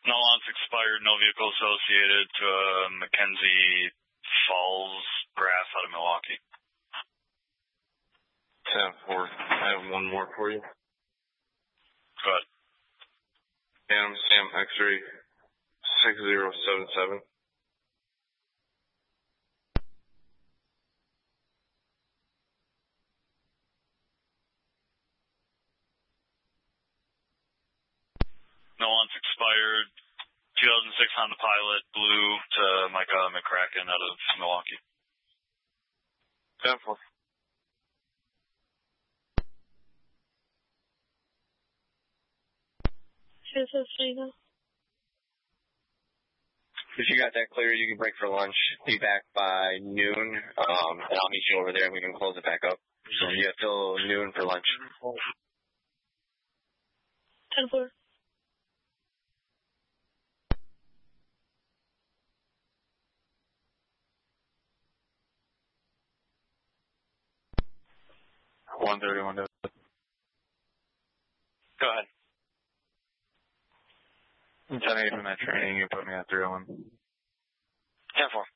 No lots expired, no vehicle associated to Mackenzie Falls Grass out of Milwaukee. 10-4. I have one more for you. Go ahead. Sam X-ray 6077. No one's expired. 2006 Honda Pilot, blue to Micah McCracken out of Milwaukee. 10-4. If you got that clear, you can break for lunch. Be back by noon, and I'll meet you over there, and we can close it back up. So you have till noon for lunch. 10-4. Go ahead. 10-8 in that training, you put me at 301. 10-4.